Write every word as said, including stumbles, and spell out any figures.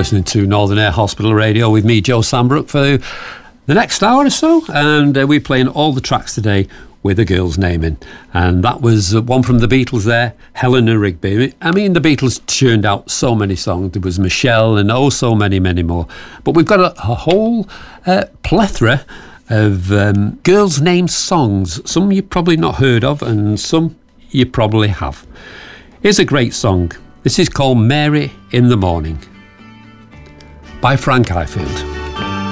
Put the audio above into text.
listening to Northern Air Hospital Radio with me, Joe Sambrook, for the next hour or so. And uh, we're playing all the tracks today with a girl's name in. And that was one from the Beatles there, Eleanor Rigby. I mean, the Beatles churned out so many songs. There was Michelle and oh, so many, many more. But we've got a, a whole uh, plethora of um, girls' name songs. Some you've probably not heard of and some you probably have. Here's a great song. This is called Mary in the Morning by Frank Ifield.